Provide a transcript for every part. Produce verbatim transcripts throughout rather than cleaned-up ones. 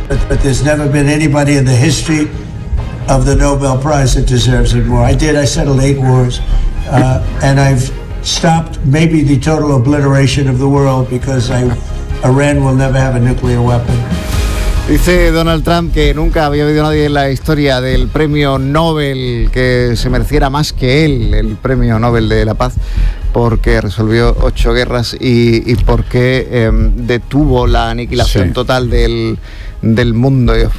But, but there's never been anybody in the history of the Nobel Prize that deserves it more. I did. I settled eight wars, uh, and I've stopped maybe the total obliteration of the world because I, Iran will never have a nuclear weapon. Dice Donald Trump que nunca había habido nadie en la historia del premio Nobel que se mereciera más que él, el premio Nobel de la Paz, porque resolvió ocho guerras y, y porque eh, detuvo la aniquilación sí. total del, del mundo. Yo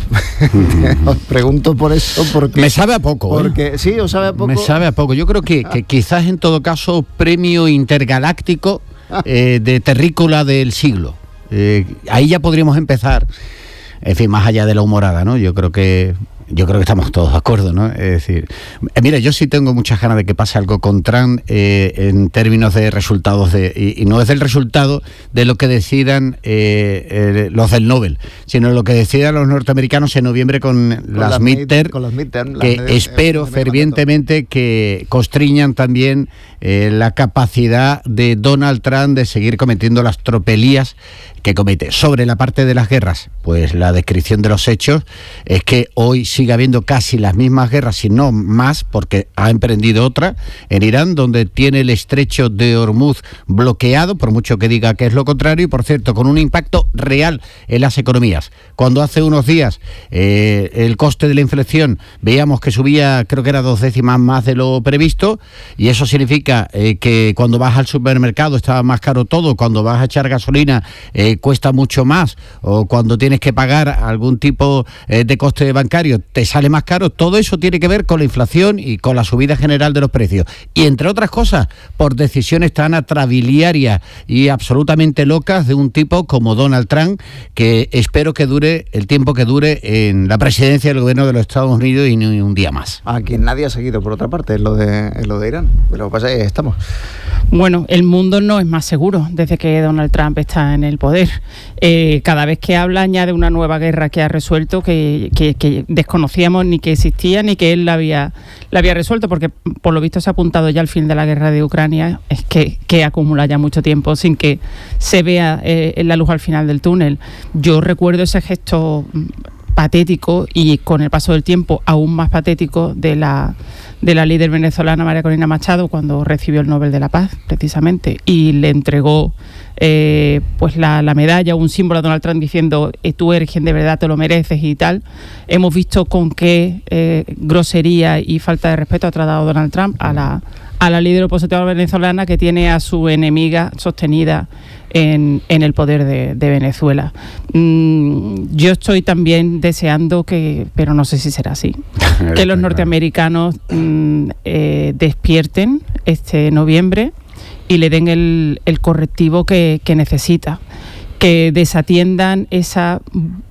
os pregunto por eso, porque... Me sabe a poco, porque, ¿eh? Sí, os sabe a poco. Me sabe a poco. Yo creo que, que quizás en todo caso premio intergaláctico eh, de terrícola del siglo. Eh, ahí ya podríamos empezar. En fin, más allá de la humorada, ¿no? Yo creo que yo creo que estamos todos de acuerdo, ¿no? Es decir, eh, mira, yo sí tengo muchas ganas de que pase algo con Trump eh, en términos de resultados de y, y no es el resultado de lo que decidan eh, eh, los del Nobel, sino lo que decidan los norteamericanos en noviembre con, con las, las midterm, con los midterm, que las espero el, el fervientemente que constriñan también eh, la capacidad de Donald Trump de seguir cometiendo las tropelías que comete. Sobre la parte de las guerras, pues la descripción de los hechos es que hoy sigue habiendo casi las mismas guerras, si no más, porque ha emprendido otra en Irán, donde tiene el estrecho de Hormuz bloqueado, por mucho que diga que es lo contrario, y por cierto, con un impacto real en las economías. Cuando hace unos días eh, el coste de la inflación veíamos que subía, creo que era dos décimas más de lo previsto, y eso significa eh, que cuando vas al supermercado estaba más caro todo, cuando vas a echar gasolina eh, cuesta mucho más, o cuando tienes que pagar algún tipo eh, de coste bancario te sale más caro. Todo eso tiene que ver con la inflación y con la subida general de los precios, y entre otras cosas por decisiones tan atrabiliarias y absolutamente locas de un tipo como Donald Trump, que espero que dure el tiempo que dure en la presidencia del gobierno de los Estados Unidos y ni un día más. A quien nadie ha seguido, por otra parte, es lo de, es lo de Irán. Pero lo que pasa es que estamos. Bueno, el mundo no es más seguro desde que Donald Trump está en el poder. Eh, cada vez que habla añade una nueva guerra que ha resuelto, que, que, que desconocíamos ni que existía ni que él la había, la había resuelto, porque por lo visto se ha apuntado ya al fin de la guerra de Ucrania, es que, que acumula ya mucho tiempo sin que se vea eh, la luz al final del túnel. Yo recuerdo ese gesto patético, y con el paso del tiempo aún más patético, de la de la líder venezolana María Corina Machado cuando recibió el Nobel de la Paz, precisamente, y le entregó eh, pues la, la medalla, un símbolo a Donald Trump diciendo eh, tú eres quien de verdad te lo mereces y tal. Hemos visto con qué eh, grosería y falta de respeto ha tratado Donald Trump a la a la líder opositora venezolana, que tiene a su enemiga sostenida en, en el poder de, de Venezuela. Mm, yo estoy también deseando que, pero no sé si será así, que los norteamericanos mm, eh, despierten este noviembre y le den el, el correctivo que, que necesita, que desatiendan esa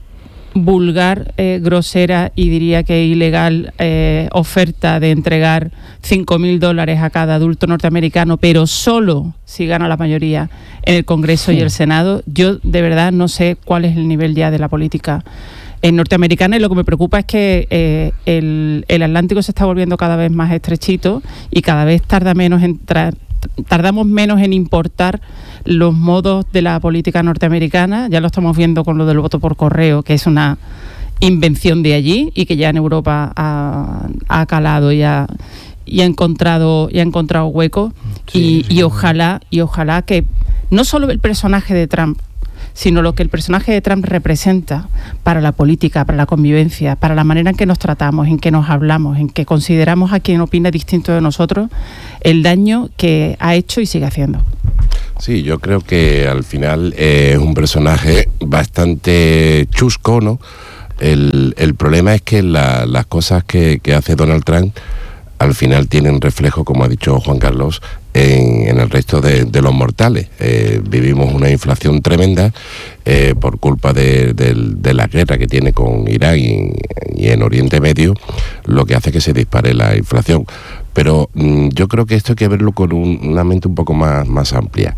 vulgar, eh, grosera y diría que ilegal eh, oferta de entregar cinco mil dólares a cada adulto norteamericano, pero solo si gana la mayoría en el Congreso sí. y el Senado. Yo de verdad no sé cuál es el nivel ya de la política en norteamericana, y lo que me preocupa es que eh, el, el Atlántico se está volviendo cada vez más estrechito y cada vez tarda menos en tra- tardamos menos en importar los modos de la política norteamericana. Ya lo estamos viendo con lo del voto por correo, que es una invención de allí y que ya en Europa ha, ha calado y ha, y ha encontrado y ha encontrado hueco. Sí, y, sí, y ojalá y ojalá que no solo el personaje de Trump, sino lo que el personaje de Trump representa para la política, para la convivencia, para la manera en que nos tratamos, en que nos hablamos, en que consideramos a quien opina distinto de nosotros, el daño que ha hecho y sigue haciendo. Sí, yo creo que al final eh, es un personaje bastante chusco, ¿no? El, el problema es que la, las cosas que, que hace Donald Trump al final tienen reflejo, como ha dicho Juan Carlos, en, en el resto de, de los mortales. Eh, vivimos una inflación tremenda eh, por culpa de, de, de la guerra que tiene con Irán y, y en Oriente Medio, lo que hace que se dispare la inflación. Pero mmm, yo creo que esto hay que verlo con un, una mente un poco más, más amplia.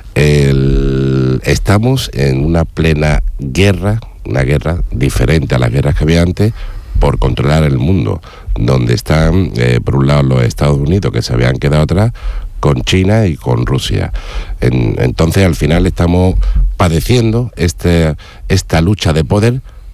El, estamos en una plena guerra, una guerra diferente a las guerras que había antes, por controlar el mundo, donde están, eh, por un lado, los Estados Unidos, que se habían quedado atrás, con China y con Rusia. En, entonces, al final, estamos padeciendo este, esta lucha de poder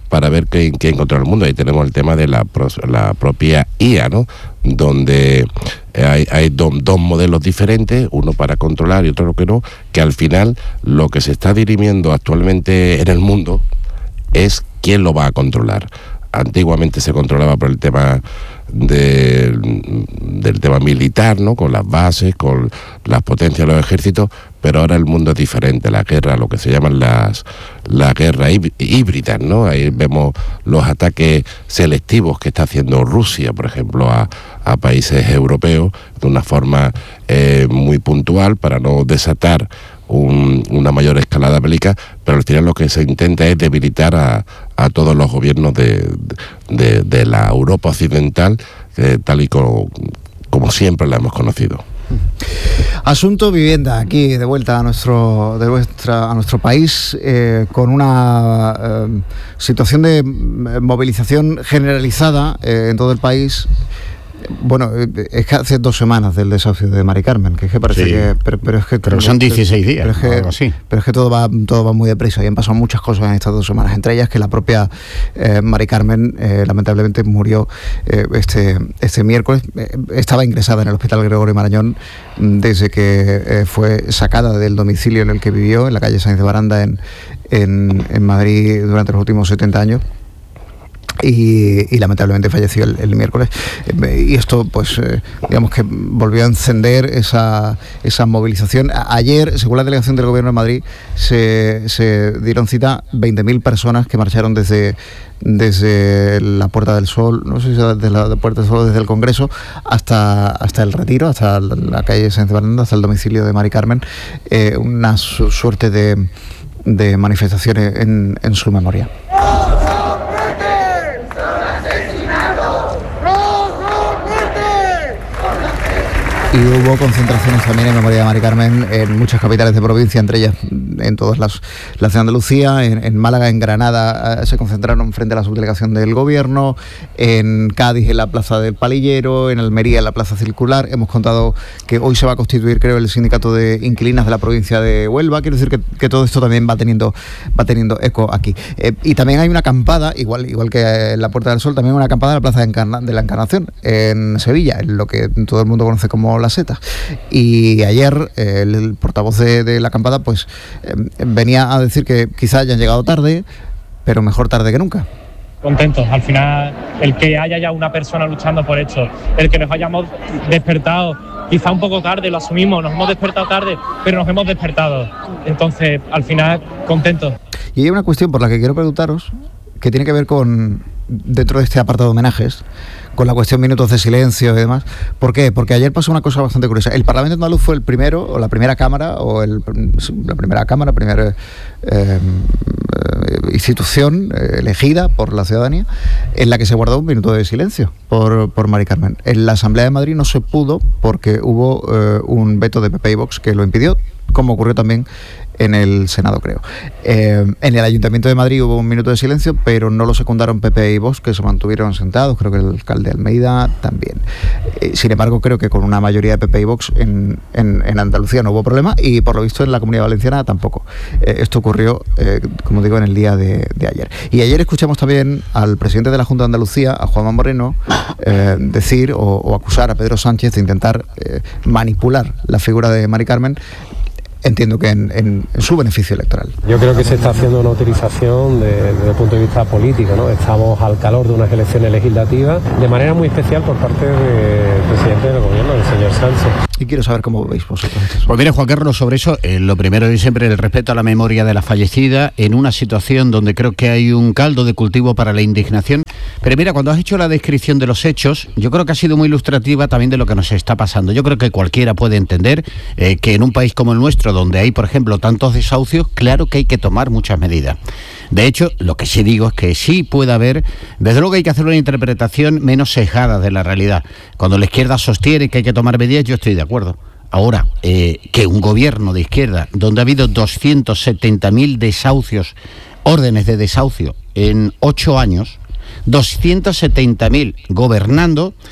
para ver quién, quién controla el mundo. Ahí tenemos el tema de la, la propia I A, ¿no? Donde hay, hay do, dos modelos diferentes, uno para controlar y otro que no, que al final lo que se está dirimiendo actualmente en el mundo es quién lo va a controlar. Antiguamente se controlaba por el tema de, del tema militar, ¿no? Con las bases, con las potencias de los ejércitos, pero ahora el mundo es diferente. La guerra, lo que se llaman las, las guerras híbridas, ¿no? Ahí vemos los ataques selectivos que está haciendo Rusia, por ejemplo, a, a países europeos, de una forma eh, muy puntual para no desatar Un, una mayor escalada bélica, pero al final lo que se intenta es debilitar a, a todos los gobiernos de, de, de la Europa occidental, eh, tal y como, como siempre la hemos conocido. Asunto vivienda, aquí de vuelta a nuestro de nuestra, a nuestro país, eh, con una eh, situación de movilización generalizada eh, en todo el país. Bueno, es que hace dos semanas del desahucio de Mari Carmen, que es que parece sí. que... Pero, pero es que pero son dieciséis días, pero es que, o algo así. Pero es que todo va, todo va muy deprisa y han pasado muchas cosas en estas dos semanas, entre ellas que la propia eh, Mari Carmen eh, lamentablemente murió eh, este, este miércoles. Eh, estaba ingresada en el Hospital Gregorio Marañón desde que eh, fue sacada del domicilio en el que vivió, en la calle Sáenz de Baranda, en, en, en Madrid, durante los últimos setenta años. Y, y lamentablemente falleció el, el miércoles, y esto pues eh, digamos que volvió a encender esa, esa movilización. A, ayer, según la delegación del Gobierno de Madrid, se, se dieron cita veinte mil personas que marcharon desde desde la Puerta del Sol, no sé si desde la Puerta del Sol, desde el Congreso hasta, hasta el Retiro, hasta la calle Sáenz de Baranda, hasta el domicilio de Mari Carmen, eh, una su, suerte de, de manifestaciones en, en su memoria. Y hubo concentraciones también en memoria de Mari Carmen en muchas capitales de provincia, entre ellas en todas las, las de Andalucía, en, en Málaga, en Granada, eh, se concentraron frente a la subdelegación del Gobierno, en Cádiz, en la Plaza del Palillero, en Almería, en la Plaza Circular. Hemos contado que hoy se va a constituir, creo, el sindicato de inquilinas de la provincia de Huelva. Quiero decir que, que todo esto también va teniendo, va teniendo eco aquí. Eh, y también hay una acampada, igual, igual que en la Puerta del Sol, también una acampada en la Plaza de, Encarna, de la Encarnación, en Sevilla, en lo que todo el mundo conoce como La Seta. Y ayer eh, el, el portavoz de, de la acampada pues eh, venía a decir que quizá hayan llegado tarde, pero mejor tarde que nunca. Contentos, al final el que haya ya una persona luchando por esto, el que nos hayamos despertado quizá un poco tarde, lo asumimos, nos hemos despertado tarde, pero nos hemos despertado, entonces al final contentos. Y hay una cuestión por la que quiero preguntaros, que tiene que ver con, dentro de este apartado de homenajes, con la cuestión minutos de silencio y demás. ¿Por qué? Porque ayer pasó una cosa bastante curiosa. El Parlamento andaluz fue el primero, o la primera cámara, o el, la primera cámara, primera eh, institución eh, elegida por la ciudadanía, en la que se guardó un minuto de silencio por, por Mari Carmen. En la Asamblea de Madrid no se pudo porque hubo eh, un veto de P P y Vox que lo impidió, como ocurrió también en el Senado, creo. Eh, en el Ayuntamiento de Madrid hubo un minuto de silencio, pero no lo secundaron P P y Vox, que se mantuvieron sentados, creo que el alcalde Almeida también. Eh, sin embargo, creo que con una mayoría de P P y Vox en, en, en Andalucía no hubo problema, y por lo visto en la Comunidad Valenciana tampoco. Eh, esto ocurrió, eh, como digo, en el día de, de ayer. Y ayer escuchamos también al presidente de la Junta de Andalucía, a Juanma Moreno, eh, decir o, o acusar a Pedro Sánchez de intentar eh, manipular la figura de Mari Carmen, entiendo que en, en, en su beneficio electoral. Yo creo que se está haciendo una utilización de, desde el punto de vista político, ¿no? Estamos al calor de unas elecciones legislativas, de manera muy especial por parte del presidente del gobierno, el señor Sánchez. Y quiero saber cómo veis vosotros. Pues mire, Juan Carlos, sobre eso, eh, lo primero es siempre el respeto a la memoria de la fallecida, en una situación donde creo que hay un caldo de cultivo para la indignación. Pero mira, cuando has hecho la descripción de los hechos, yo creo que ha sido muy ilustrativa también de lo que nos está pasando. Yo creo que cualquiera puede entender eh, que en un país como el nuestro, donde hay, por ejemplo, tantos desahucios, claro que hay que tomar muchas medidas. De hecho, lo que sí digo es que sí puede haber, desde luego hay que hacer una interpretación menos sesgada de la realidad. Cuando la izquierda sostiene que hay que tomar medidas, yo estoy de acuerdo. Ahora, eh, que un gobierno de izquierda, donde ha habido doscientos setenta mil desahucios, órdenes de desahucio en ocho años, doscientos setenta mil gobernando,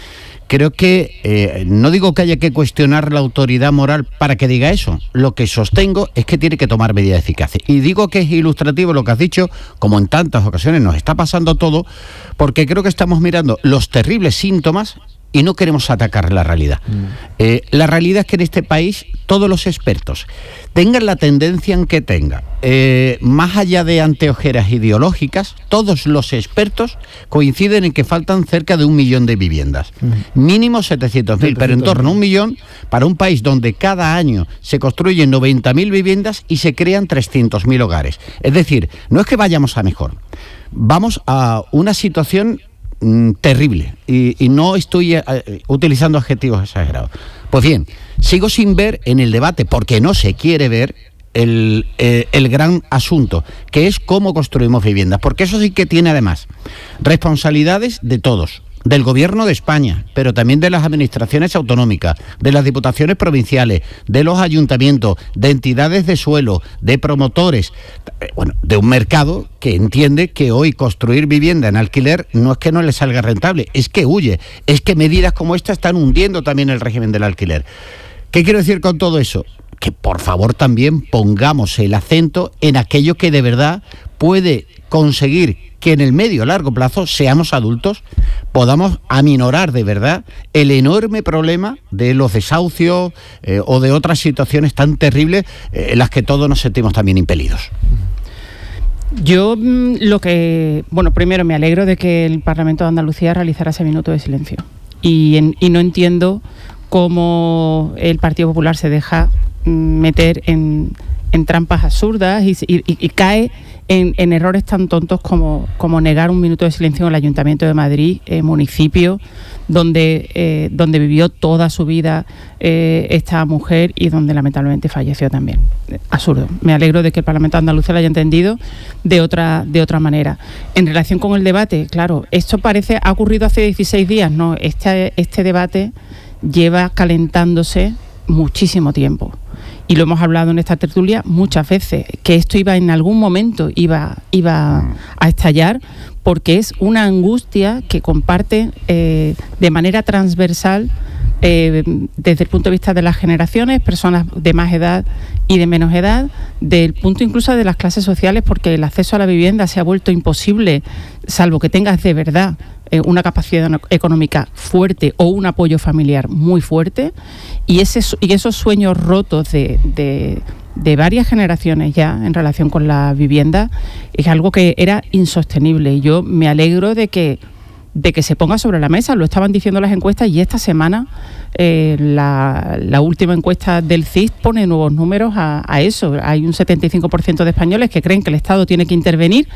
creo que, eh, no digo que haya que cuestionar la autoridad moral para que diga eso, lo que sostengo es que tiene que tomar medidas eficaces. Y digo que es ilustrativo lo que has dicho, como en tantas ocasiones nos está pasando todo, porque creo que estamos mirando los terribles síntomas y no queremos atacar la realidad. Mm. Eh, la realidad es que en este país todos los expertos, tengan la tendencia en que tengan, eh, más allá de anteojeras ideológicas, todos los expertos coinciden en que faltan cerca de un millón de viviendas. Mm. Mínimo setecientos mil, pero en torno a un millón para un país donde cada año se construyen noventa mil viviendas y se crean trescientos mil hogares. Es decir, no es que vayamos a mejor, vamos a una situación terrible, y, y no estoy eh, utilizando adjetivos exagerados. Pues bien, sigo sin ver en el debate, porque no se quiere ver el, eh, el gran asunto, que es cómo construimos viviendas, porque eso sí que tiene además responsabilidades de todos, del Gobierno de España, pero también de las administraciones autonómicas, de las diputaciones provinciales, de los ayuntamientos, de entidades de suelo, de promotores, bueno, de un mercado que entiende que hoy construir vivienda en alquiler no es que no le salga rentable, es que huye, es que medidas como esta están hundiendo también el régimen del alquiler. ¿Qué quiero decir con todo eso? Que por favor también pongamos el acento en aquello que de verdad puede conseguir que en el medio a largo plazo seamos adultos, podamos aminorar de verdad el enorme problema de los desahucios eh, o de otras situaciones tan terribles eh, en las que todos nos sentimos también impelidos. Yo lo que, bueno, primero me alegro de que el Parlamento de Andalucía realizara ese minuto de silencio y, en, y no entiendo cómo el Partido Popular se deja meter en, en trampas absurdas y, y, y cae en, en errores tan tontos como, como negar un minuto de silencio en el Ayuntamiento de Madrid, eh, municipio donde, eh, donde vivió toda su vida eh, esta mujer y donde lamentablemente falleció también. Absurdo. Me alegro de que el Parlamento de Andalucía lo haya entendido de otra, de otra manera. En relación con el debate, claro, esto parece, ha ocurrido hace dieciséis días, no, este, este debate lleva calentándose muchísimo tiempo. Y lo hemos hablado en esta tertulia muchas veces, que esto iba en algún momento iba, iba a estallar, porque es una angustia que comparte eh, de manera transversal eh, desde el punto de vista de las generaciones, personas de más edad y de menos edad, del punto incluso de las clases sociales, porque el acceso a la vivienda se ha vuelto imposible, salvo que tengas de verdad eh, una capacidad económica fuerte o un apoyo familiar muy fuerte, y, ese, y esos sueños rotos de, de, de varias generaciones ya en relación con la vivienda es algo que era insostenible, y yo me alegro de que de que se ponga sobre la mesa. Lo estaban diciendo las encuestas, y esta semana eh, la, la última encuesta del C I S pone nuevos números a, a eso. Hay un setenta y cinco por ciento de españoles que creen que el Estado tiene que intervenir.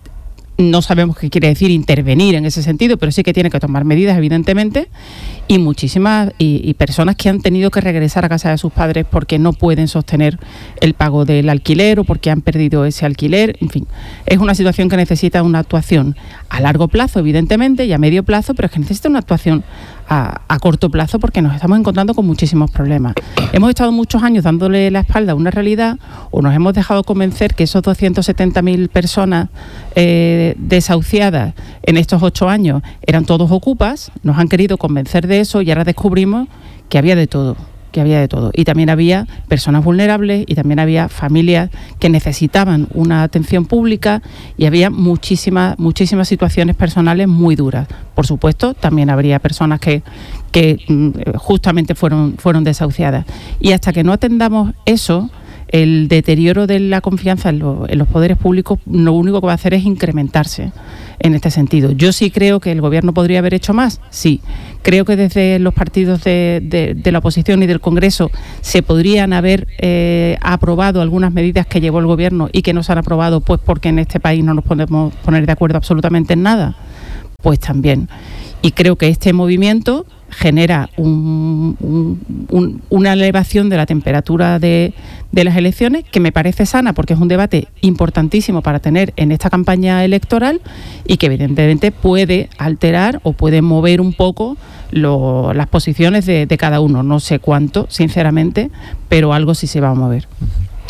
No sabemos qué quiere decir intervenir en ese sentido, pero sí que tiene que tomar medidas, evidentemente, y muchísimas y, y personas que han tenido que regresar a casa de sus padres porque no pueden sostener el pago del alquiler o porque han perdido ese alquiler. En fin, es una situación que necesita una actuación a largo plazo, evidentemente, y a medio plazo, pero es que necesita una actuación a, a corto plazo, porque nos estamos encontrando con muchísimos problemas. Hemos estado muchos años dándole la espalda a una realidad, o nos hemos dejado convencer que esos doscientas setenta mil personas eh, desahuciadas en estos ocho años eran todos ocupas, nos han querido convencer de eso, y ahora descubrimos que había de todo, que había de todo. Y también había personas vulnerables, y también había familias que necesitaban una atención pública, y había muchísimas, muchísimas situaciones personales muy duras. Por supuesto, también habría personas que, que justamente fueron, fueron desahuciadas. Y hasta que no atendamos eso, el deterioro de la confianza en, lo, en los poderes públicos lo único que va a hacer es incrementarse en este sentido. Yo sí creo que el Gobierno podría haber hecho más, sí. Creo que desde los partidos de, de, de la oposición y del Congreso se podrían haber eh, aprobado algunas medidas que llevó el Gobierno y que no se han aprobado pues porque en este país no nos podemos poner de acuerdo absolutamente en nada. Pues también. Y creo que este movimiento genera un, un, un, una elevación de la temperatura de, de las elecciones que me parece sana, porque es un debate importantísimo para tener en esta campaña electoral, y que evidentemente puede alterar o puede mover un poco lo, las posiciones de, de cada uno. No sé cuánto, sinceramente, pero algo sí se va a mover.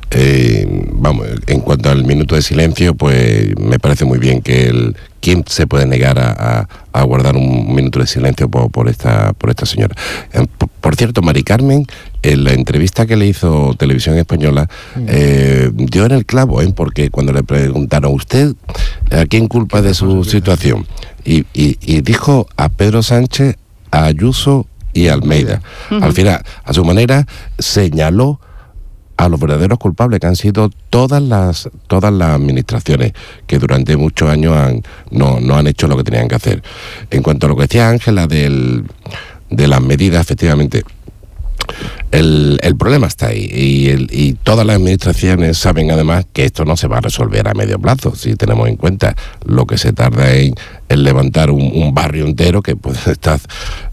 Eh, vamos, en cuanto al minuto de silencio, pues me parece muy bien que el quién se puede negar a, a, a guardar un minuto de silencio por, por esta por esta señora. Eh, por, por cierto, Mari Carmen, en la entrevista que le hizo Televisión Española, eh, dio en el clavo, ¿eh? Porque cuando le preguntaron, ¿usted a quién culpa de su situación? Y, y, y dijo a Pedro Sánchez, a Ayuso y a Almeida. Uh-huh. Al final, a su manera, señaló a los verdaderos culpables, que han sido todas las todas las administraciones que durante muchos años han, no, no han hecho lo que tenían que hacer. En cuanto a lo que decía Ángela del, de las medidas, efectivamente, el, el problema está ahí, y, el, y todas las administraciones saben además que esto no se va a resolver a medio plazo, si tenemos en cuenta lo que se tarda en, en levantar un, un barrio entero que puede estar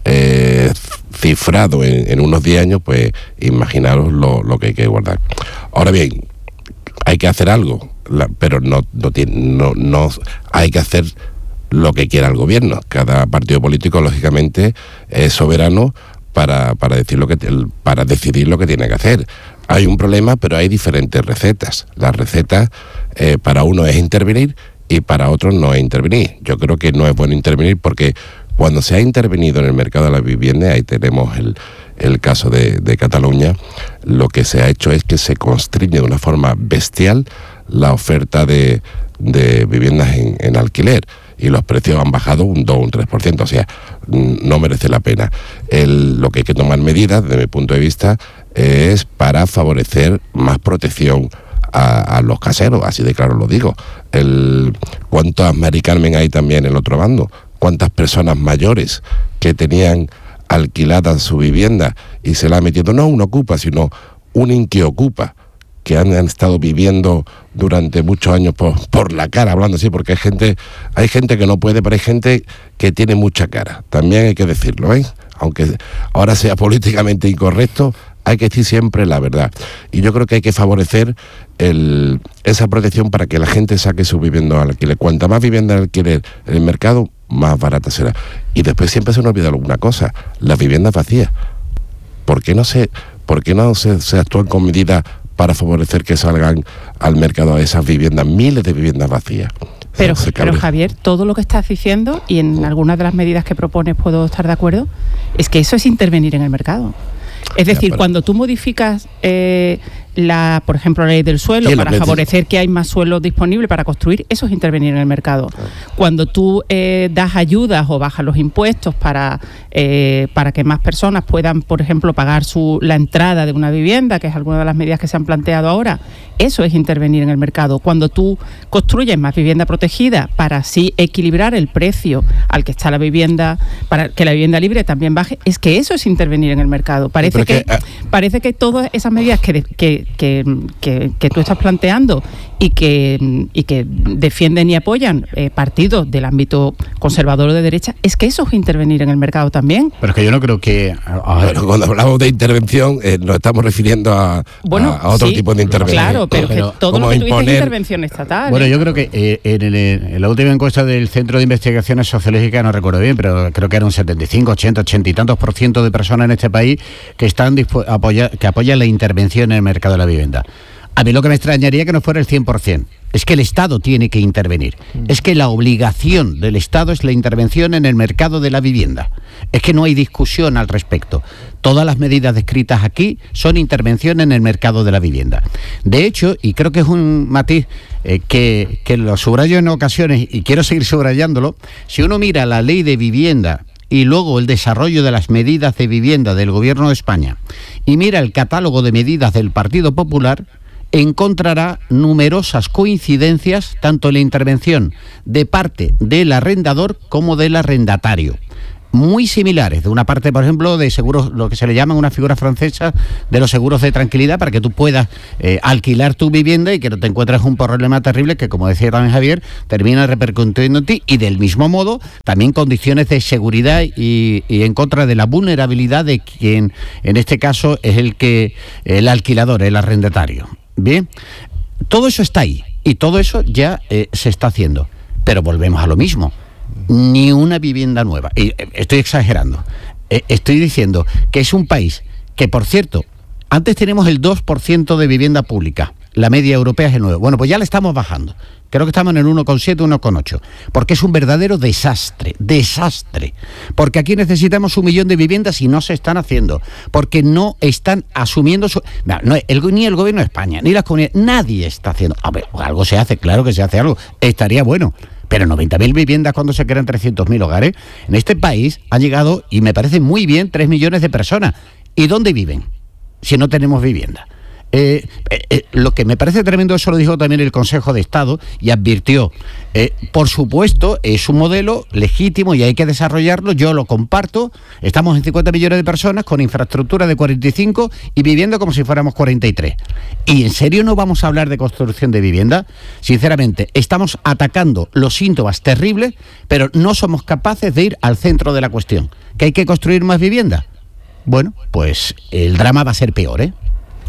eh, cifrado en, en unos diez años, pues imaginaros lo, lo que hay que guardar. Ahora bien, hay que hacer algo, la, pero no, no, tiene, no, no hay que hacer lo que quiera el gobierno. Cada partido político, lógicamente, es soberano para, para, decir lo que, para decidir lo que tiene que hacer. Hay un problema, pero hay diferentes recetas. La receta eh, para uno es intervenir y para otros no es intervenir. Yo creo que no es bueno intervenir porque cuando se ha intervenido en el mercado de la vivienda, ahí tenemos el, el caso de, de Cataluña, lo que se ha hecho es que se constriñe de una forma bestial la oferta de, de viviendas en, en alquiler, y los precios han bajado un dos o un tres por ciento, o sea, no merece la pena. El, lo que hay que tomar medidas, desde mi punto de vista, es para favorecer más protección a, a los caseros, así de claro lo digo. El, ¿cuántas Mari Carmen hay también en el otro bando? ¿Cuántas personas mayores que tenían alquilada su vivienda y se la ha metido, no un ocupa, sino un inquiocupa, que han, han estado viviendo durante muchos años por, por la cara, hablando así, porque hay gente, hay gente que no puede, pero hay gente que tiene mucha cara, también hay que decirlo, ¿eh? Aunque ahora sea políticamente incorrecto, hay que decir siempre la verdad. Y yo creo que hay que favorecer el, esa protección para que la gente saque su vivienda al alquiler. Cuanta más vivienda al alquiler en el mercado, más barata será. Y después siempre se nos olvida alguna cosa, las viviendas vacías. ¿Por qué no se, por qué no se, se actúan con medidas para favorecer que salgan al mercado esas viviendas, miles de viviendas vacías? Pero, pero Javier, todo lo que estás diciendo, y en algunas de las medidas que propones puedo estar de acuerdo, es que eso es intervenir en el mercado. Es decir, ya, cuando tú modificas, eh, la, por ejemplo, la ley del suelo, para favorecer que hay más suelo disponible para construir, eso es intervenir en el mercado. Claro. Cuando tú eh, das ayudas o bajas los impuestos para, eh, para que más personas puedan, por ejemplo, pagar su, la entrada de una vivienda, que es alguna de las medidas que se han planteado ahora, eso es intervenir en el mercado. Cuando tú construyes más vivienda protegida para así equilibrar el precio al que está la vivienda, para que la vivienda libre también baje, es que eso es intervenir en el mercado. Parece, que, que, uh... parece que todas esas medidas que, de, que Que, que, que tú estás planteando y que, y que defienden y apoyan eh, partidos del ámbito conservador o de derecha, es que eso es intervenir en el mercado también. Pero es que yo no creo que... A ver, cuando hablamos de intervención eh, nos estamos refiriendo a, bueno, a, a otro sí, tipo de intervención. Claro, pero, pero que todo lo que tú dices es intervención estatal. Bueno, ¿eh? Yo creo que eh, en, el, en la última encuesta del Centro de Investigaciones Sociológicas, no recuerdo bien, pero creo que era un setenta y cinco, ochenta, ochenta y tantos por ciento de personas en este país que están dispu- apoya- que apoyan la intervención en el mercado de la vivienda. A mí lo que me extrañaría que no fuera el cien por ciento. Es que el Estado tiene que intervenir. Es que la obligación del Estado es la intervención en el mercado de la vivienda. Es que no hay discusión al respecto. Todas las medidas descritas aquí son intervención en el mercado de la vivienda. De hecho, y creo que es un matiz eh, que, que lo subrayo en ocasiones y quiero seguir subrayándolo, si uno mira la ley de vivienda y luego el desarrollo de las medidas de vivienda del Gobierno de España y mira el catálogo de medidas del Partido Popular, encontrará numerosas coincidencias tanto en la intervención de parte del arrendador como del arrendatario, muy similares. De una parte, por ejemplo, de seguros, lo que se le llama una figura francesa de los seguros de tranquilidad, para que tú puedas eh, alquilar tu vivienda y que no te encuentres un problema terrible que, como decía también Javier, termina repercutiendo en ti, y del mismo modo también condiciones de seguridad y, y en contra de la vulnerabilidad de quien en este caso es el que el alquilador, el arrendatario. Bien, todo eso está ahí y todo eso ya eh, se está haciendo, pero volvemos a lo mismo. Ni una vivienda nueva. Y estoy exagerando. Estoy diciendo que es un país que, por cierto, antes tenemos el dos por ciento de vivienda pública la media europea es el nueve. Bueno, pues ya le estamos bajando. Creo que estamos en el uno coma siete, uno coma ocho. Porque es un verdadero desastre, desastre. Porque aquí necesitamos un millón de viviendas y no se están haciendo. Porque no están asumiendo su... No, no, el, ni el gobierno de España, ni las comunidades, nadie está haciendo... A ver, algo se hace, claro que se hace algo. Estaría bueno. Pero noventa mil viviendas cuando se crean trescientos mil hogares. En este país han llegado, y me parece muy bien, tres millones de personas. ¿Y dónde viven? Si no tenemos vivienda. Eh, eh, eh, lo que me parece tremendo, eso lo dijo también el Consejo de Estado y advirtió, eh, por supuesto es un modelo legítimo y hay que desarrollarlo, yo lo comparto, estamos en cincuenta millones de personas con infraestructura de cuarenta y cinco y viviendo como si fuéramos cuarenta y tres. ¿Y en serio no vamos a hablar de construcción de vivienda? Sinceramente, estamos atacando los síntomas terribles, pero no somos capaces de ir al centro de la cuestión, que hay que construir más vivienda. Bueno, pues el drama va a ser peor, ¿eh?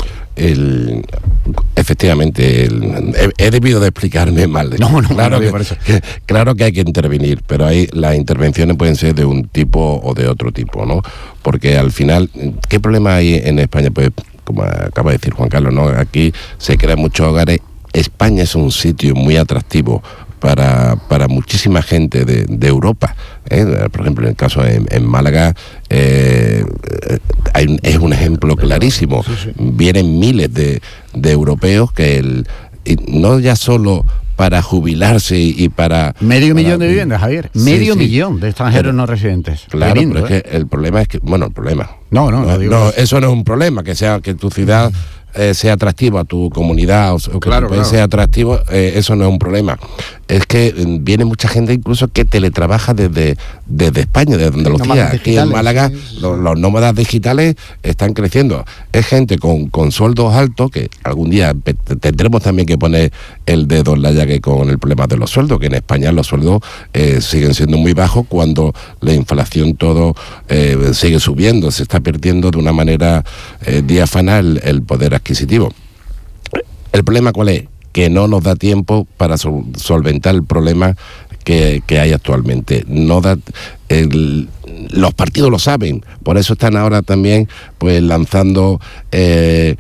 El, efectivamente, el, he, he debido de explicarme mal. No, no, claro, no, que, por eso. que, claro que hay que intervenir, pero hay, las intervenciones pueden ser de un tipo o de otro tipo, ¿no? Porque al final, ¿qué problema hay en España? Pues, como acaba de decir Juan Carlos, ¿no? Aquí se crean muchos hogares. España es un sitio muy atractivo para, para muchísima gente de, de Europa, ¿eh? Por ejemplo, en el caso en, en Málaga eh, hay un, es un ejemplo clarísimo. Sí, sí. Vienen miles de, de europeos que el, y no ya solo para jubilarse y para... Medio para, millón de viviendas, Javier. Sí, Medio sí. millón de extranjeros pero, no residentes. Claro, Tremendo, pero ¿eh? es que el problema es que... Bueno, el problema... No, no, no, no, digo no eso. eso no es un problema, que sea que tu ciudad... Eh, sea atractivo a tu comunidad o, o que claro, tu país claro. sea atractivo, eh, eso no es un problema. Es que eh, viene mucha gente incluso que teletrabaja desde, desde España, desde Andalucía. Aquí en Málaga, sí, sí. Los, los nómadas digitales están creciendo. Es gente con, con sueldos altos, que algún día tendremos también que poner el dedo en la llaga con el problema de los sueldos, que en España los sueldos eh, siguen siendo muy bajos cuando la inflación todo eh, sigue subiendo, se está perdiendo de una manera eh, diáfana el, el poder adquisitivo. ¿El problema cuál es? Que no nos da tiempo para sol- solventar el problema que, que hay actualmente. No da, el, los partidos lo saben, por eso están ahora también pues lanzando eh,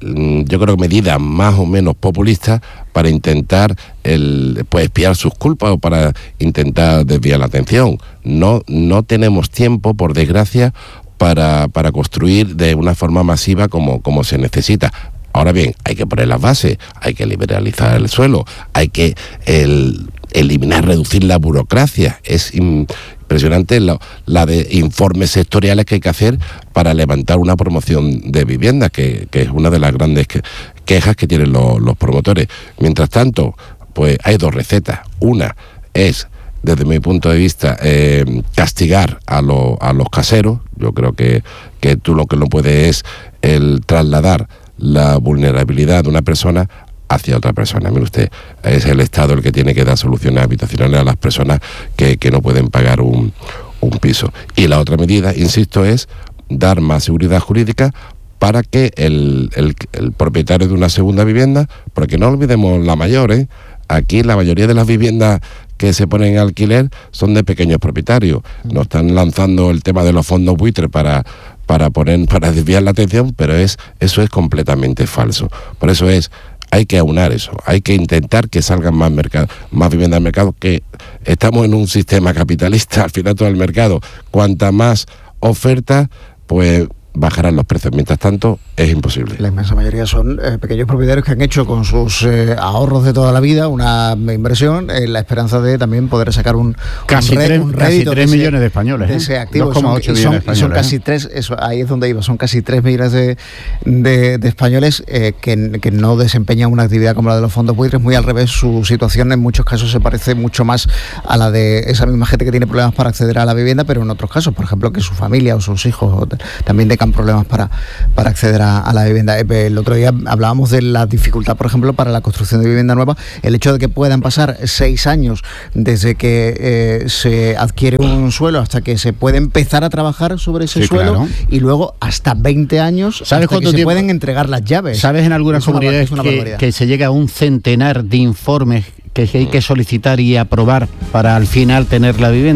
yo creo que medidas más o menos populistas para intentar el, pues espiar sus culpas o para intentar desviar la atención. No, no tenemos tiempo, por desgracia, para, para construir de una forma masiva como, como se necesita. Ahora bien, hay que poner las bases, hay que liberalizar el suelo, hay que el, eliminar, reducir la burocracia. Es impresionante la, la de informes sectoriales que hay que hacer para levantar una promoción de viviendas, que, que es una de las grandes que, quejas que tienen los, los promotores. Mientras tanto, pues hay dos recetas. Una es, desde mi punto de vista, eh, castigar a, lo, a los caseros. Yo creo que, que tú lo que no puedes es el trasladar la vulnerabilidad de una persona hacia otra persona. Mire usted, es el Estado el que tiene que dar soluciones habitacionales a las personas que, que no pueden pagar un, un piso. Y la otra medida, insisto, es dar más seguridad jurídica para que el, el, el propietario de una segunda vivienda, porque no olvidemos la mayor, ¿eh? Aquí la mayoría de las viviendas que se ponen en alquiler son de pequeños propietarios. Nos están lanzando el tema de los fondos buitres para, para poner, para desviar la atención, pero es, eso es completamente falso. Por eso es, hay que aunar eso, hay que intentar que salgan más mercado, más viviendas al mercado, que estamos en un sistema capitalista, al final todo el mercado, cuanta más oferta, pues bajarán los precios. Mientras tanto, es imposible. La inmensa mayoría son eh, pequeños propietarios que han hecho con sus eh, ahorros de toda la vida una inversión en la esperanza de también poder sacar un, casi un, red, tres, un casi rédito tres de millones ese, de españoles, de ¿eh? ese activo. dos coma ocho son, millones son, de españoles. son casi ¿eh? tres, eso, ahí es donde iba, son casi tres millones de, de, de españoles eh, que, que no desempeñan una actividad como la de los fondos buitres. Muy al revés, su situación en muchos casos se parece mucho más a la de esa misma gente que tiene problemas para acceder a la vivienda, pero en otros casos, por ejemplo, que su familia o sus hijos también tengan problemas para, para acceder a, a la vivienda. El otro día hablábamos de la dificultad, por ejemplo, para la construcción de vivienda nueva, el hecho de que puedan pasar seis años desde que eh, se adquiere un suelo hasta que se puede empezar a trabajar sobre ese sí, suelo, claro. Y luego hasta veinte años ¿Sabes hasta que se tiempo? pueden entregar las llaves. ¿Sabes en algunas es una, comunidades es una que, que se llega a un centenar de informes que hay que solicitar y aprobar para al final tener la vivienda?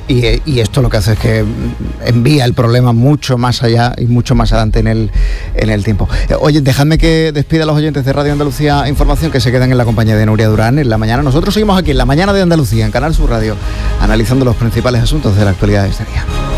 Y, y esto lo que hace es que envía el problema mucho más allá y mucho más adelante en el, en el tiempo. Oye, dejadme que despida a los oyentes de Radio Andalucía Información, que se quedan en la compañía de Nuria Durán en la mañana. Nosotros seguimos aquí en la mañana de Andalucía, en Canal Sur Radio, analizando los principales asuntos de la actualidad de este día.